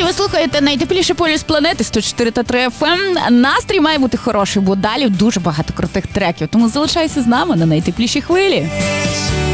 Друзі, ви слухаєте найтепліший полюс планети 104.3 FM. Настрій має бути хороший, бо далі дуже багато крутих треків. Тому залишайся з нами на найтеплішій хвилі.